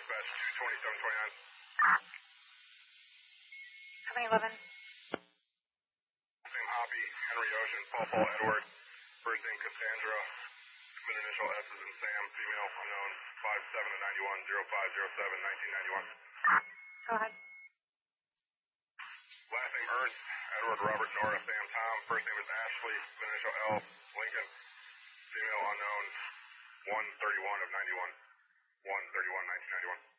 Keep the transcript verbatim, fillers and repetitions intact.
dispatch two twenty-seven twenty-nine. seven eleven. Name Hoppy, Henry Ocean, Paul Paul Edward. First name Cassandra. Mid initial S is in Sam, female, unknown, five seven to ninety-one, zero five zero seven, nineteen ninety-one. Go ahead. Last name Ernst, Edward Robert Nora, Sam Tom. First name is Ashley, mid initial L, Lincoln. Female unknown, one thirty-one of ninety-one. one thirty-one, nineteen ninety-one.